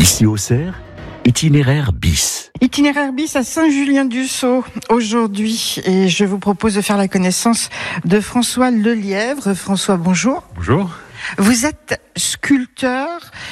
Ici Auxerre, itinéraire bis. Itinéraire bis à Saint-Julien-du-Sault aujourd'hui, et je vous propose de faire la connaissance de François Lelièvre. François, bonjour. Bonjour. Vous êtes sculpteur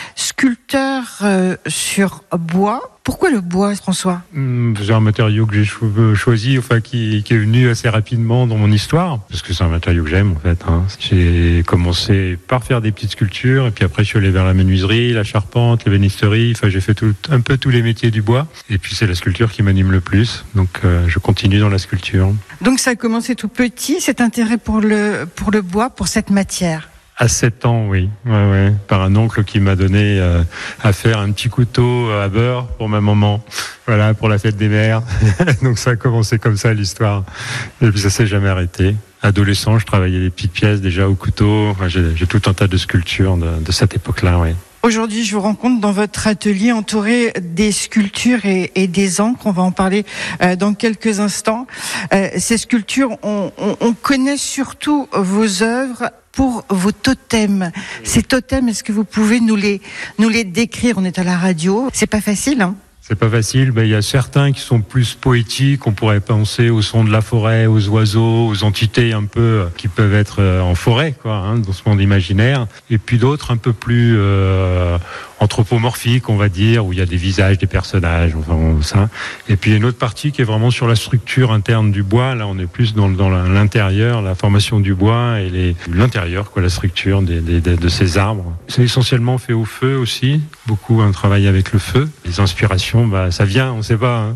sur bois. Pourquoi le bois, François ? C'est un matériau que j'ai choisi, qui est venu assez rapidement dans mon histoire, parce que c'est un matériau que j'aime en fait. J'ai commencé par faire des petites sculptures, et puis après je suis allé vers la menuiserie, la charpente, l'ébénisterie. J'ai fait un peu tous les métiers du bois, et puis c'est la sculpture qui m'anime le plus. Donc je continue dans la sculpture. Donc ça a commencé tout petit, cet intérêt pour le bois, pour cette matière. À 7 ans, oui. Ouais. Par un oncle qui m'a donné à faire un petit couteau à beurre pour ma maman. Voilà, pour la fête des mères. Donc ça a commencé comme ça l'histoire. Et puis ça s'est jamais arrêté. Adolescent, je travaillais des petites pièces déjà au couteau. J'ai tout un tas de sculptures de cette époque-là, oui. Aujourd'hui, je vous rencontre dans votre atelier entouré des sculptures et des encres. On va en parler dans quelques instants. Ces sculptures, on connaît surtout vos œuvres pour vos totems. Ces totems, est-ce que vous pouvez nous les décrire ? On est à la radio. C'est pas facile, hein ? C'est pas facile. Il y a certains qui sont plus poétiques. On pourrait penser au son de la forêt, aux oiseaux, aux entités un peu qui peuvent être en forêt, dans ce monde imaginaire. Et puis d'autres un peu plus anthropomorphiques, on va dire, où il y a des visages, des personnages, ça. Et puis il y a une autre partie qui est vraiment sur la structure interne du bois. Là, on est plus dans l'intérieur, la formation du bois et l'intérieur, la structure de ces arbres. C'est essentiellement fait au feu aussi. Beaucoup un travail avec le feu. Les inspirations, ça vient, on ne sait pas.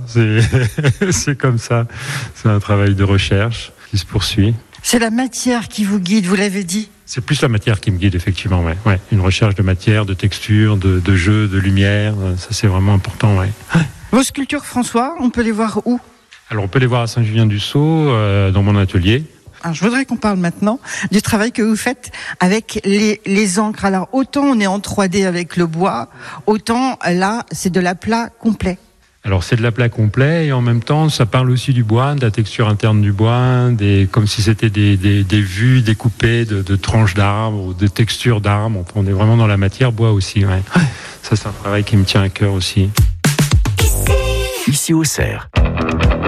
C'est comme ça. C'est un travail de recherche qui se poursuit. C'est la matière qui vous guide, vous l'avez dit ? C'est plus la matière qui me guide, effectivement. Ouais. Une recherche de matière, de texture, de jeu, de lumière. Ça, c'est vraiment important. Ouais. Vos sculptures, François, on peut les voir où ? Alors, on peut les voir à Saint-Julien-du-Sault, dans mon atelier. Alors, je voudrais qu'on parle maintenant du travail que vous faites avec les encres. Alors, autant on est en 3D avec le bois, autant là, c'est de l'aplat complet. Alors c'est de l'aplat complet et en même temps ça parle aussi du bois, de la texture interne du bois, comme si c'était des vues découpées de tranches d'arbres ou de textures d'arbres. On est vraiment dans la matière bois aussi. Ouais. Ça c'est un travail qui me tient à cœur aussi. Ici Auxerre.